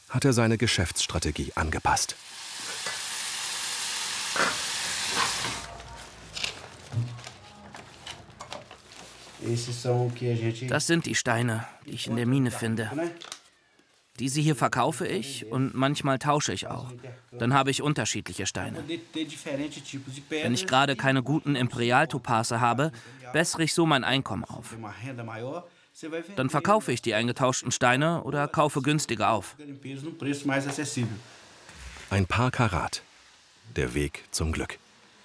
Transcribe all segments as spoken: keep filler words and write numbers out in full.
hat er seine Geschäftsstrategie angepasst. Das sind die Steine, die ich in der Mine finde. Diese hier verkaufe ich und manchmal tausche ich auch. Dann habe ich unterschiedliche Steine. Wenn ich gerade keine guten Imperial-Topase habe, bessere ich so mein Einkommen auf. Dann verkaufe ich die eingetauschten Steine oder kaufe günstiger auf. Ein paar Karat. Der Weg zum Glück.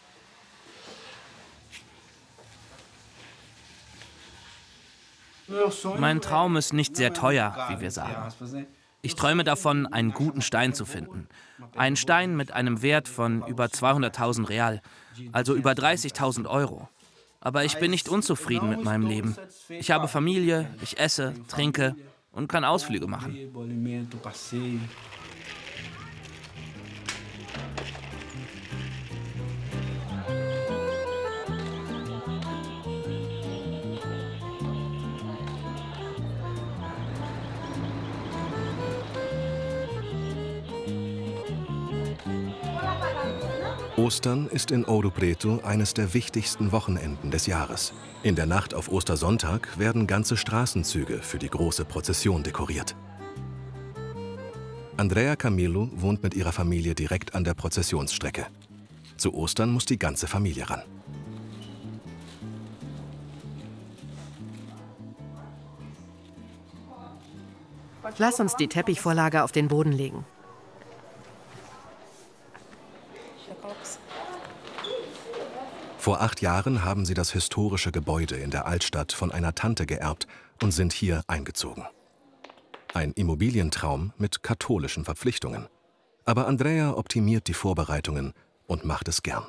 Mein Traum ist nicht sehr teuer, wie wir sagen. Ich träume davon, einen guten Stein zu finden. Einen Stein mit einem Wert von über zweihunderttausend Real, also über dreißigtausend Euro. Aber ich bin nicht unzufrieden mit meinem Leben. Ich habe Familie, ich esse, trinke und kann Ausflüge machen. Ostern ist in Ouro Preto eines der wichtigsten Wochenenden des Jahres. In der Nacht auf Ostersonntag werden ganze Straßenzüge für die große Prozession dekoriert. Andrea Camilo wohnt mit ihrer Familie direkt an der Prozessionsstrecke. Zu Ostern muss die ganze Familie ran. Lass uns die Teppichvorlage auf den Boden legen. Vor acht Jahren haben sie das historische Gebäude in der Altstadt von einer Tante geerbt und sind hier eingezogen. Ein Immobilientraum mit katholischen Verpflichtungen. Aber Andrea optimiert die Vorbereitungen und macht es gern.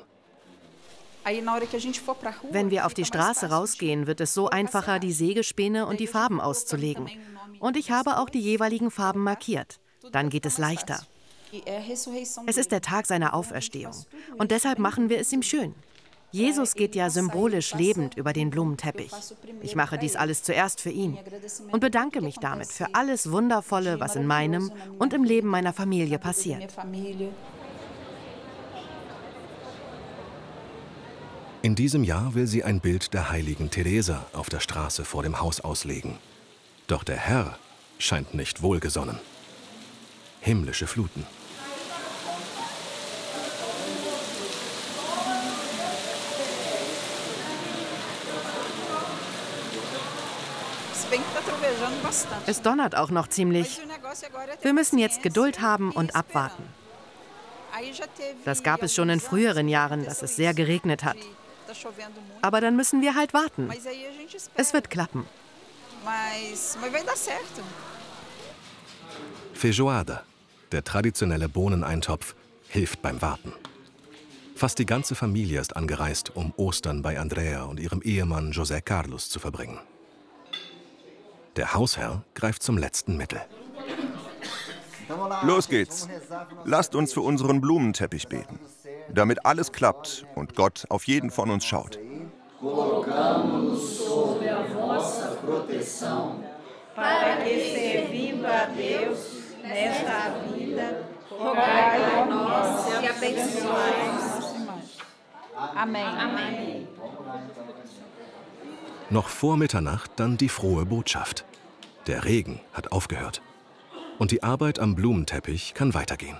Wenn wir auf die Straße rausgehen, wird es so einfacher, die Sägespäne und die Farben auszulegen. Und ich habe auch die jeweiligen Farben markiert. Dann geht es leichter. Es ist der Tag seiner Auferstehung. Und deshalb machen wir es ihm schön. Jesus geht ja symbolisch lebend über den Blumenteppich. Ich mache dies alles zuerst für ihn und bedanke mich damit für alles Wundervolle, was in meinem und im Leben meiner Familie passiert. In diesem Jahr will sie ein Bild der heiligen Teresa auf der Straße vor dem Haus auslegen. Doch der Herr scheint nicht wohlgesonnen. Himmlische Fluten. Es donnert auch noch ziemlich. Wir müssen jetzt Geduld haben und abwarten. Das gab es schon in früheren Jahren, dass es sehr geregnet hat. Aber dann müssen wir halt warten. Es wird klappen. Feijoada, der traditionelle Bohneneintopf, hilft beim Warten. Fast die ganze Familie ist angereist, um Ostern bei Andrea und ihrem Ehemann José Carlos zu verbringen. Der Hausherr greift zum letzten Mittel. Los geht's. Lasst uns für unseren Blumenteppich beten, damit alles klappt und Gott auf jeden von uns schaut. Amen. Noch vor Mitternacht dann die frohe Botschaft. Der Regen hat aufgehört. Und die Arbeit am Blumenteppich kann weitergehen.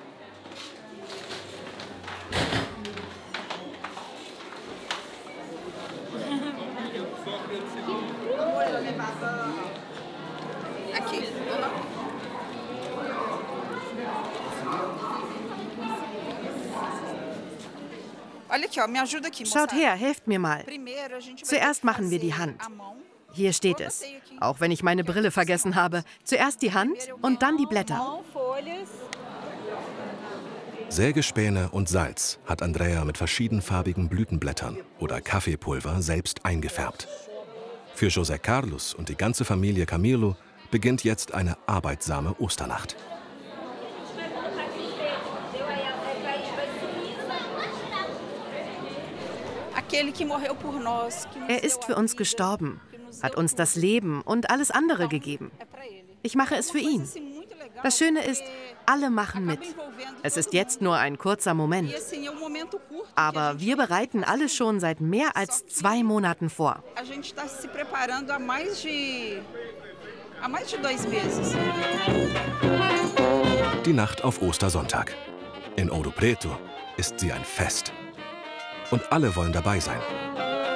Schaut her, helft mir mal. Zuerst machen wir die Hand. Hier steht es, auch wenn ich meine Brille vergessen habe. Zuerst die Hand und dann die Blätter. Sägespäne und Salz hat Andrea mit verschiedenfarbigen Blütenblättern oder Kaffeepulver selbst eingefärbt. Für José Carlos und die ganze Familie Camilo beginnt jetzt eine arbeitsame Osternacht. Er ist für uns gestorben, hat uns das Leben und alles andere gegeben. Ich mache es für ihn. Das Schöne ist, alle machen mit. Es ist jetzt nur ein kurzer Moment. Aber wir bereiten alles schon seit mehr als zwei Monaten vor. Die Nacht auf Ostersonntag. In Ouro Preto ist sie ein Fest. Und alle wollen dabei sein.